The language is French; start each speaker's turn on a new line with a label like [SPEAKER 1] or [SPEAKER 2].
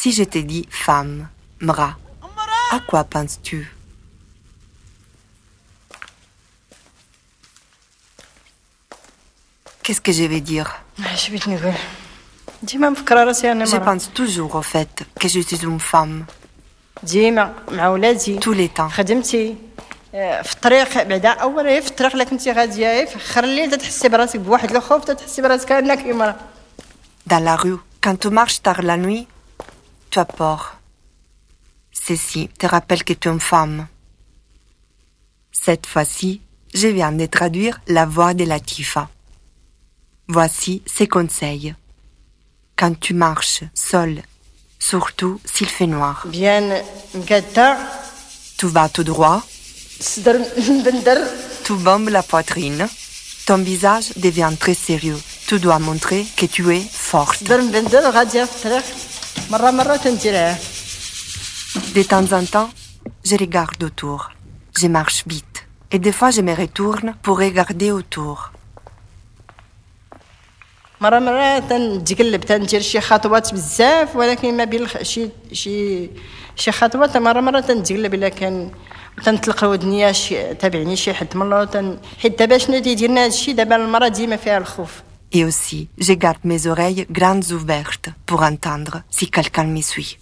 [SPEAKER 1] Si je te dis femme, mra, à quoi penses-tu? Qu'est-ce que je vais dire? Je pense toujours au fait que je suis une femme. Tous les temps.
[SPEAKER 2] في الطريق بعدا اولا في الطريق اللي كنتي غاديه في اخر الليل تتحسي براسك بواحد الخوف تتحسي براسك كانك امراه.
[SPEAKER 1] Dans la rue, quand tu marches tard la nuit, tu as peur. Ceci te rappelle que tu es une femme. Cette fois-ci, je viens de traduire la voix de Latifa. Voici ses conseils. Quand tu marches seul, surtout s'il fait noir.
[SPEAKER 2] Bien مكدا.
[SPEAKER 1] Tu vas tout droit. Tu bombes la poitrine. Ton visage devient très sérieux. Tu dois montrer que tu es forte. De temps en temps, je regarde autour. Je marche vite. Et des fois, je me retourne pour regarder autour.
[SPEAKER 2] مرة تنتقلب تندير شي خطوات بزاف ولكن ما بين شي خطوات مرة تنتقلب الا كان تنطلق ودنيا تابعني شي حد من الله حيت دابا شنو تيديرنا هادشي دابا المرأة ديما فيها الخوف.
[SPEAKER 1] Et aussi, je garde mes oreilles grandes ouvertes pour entendre si quelqu'un me suit.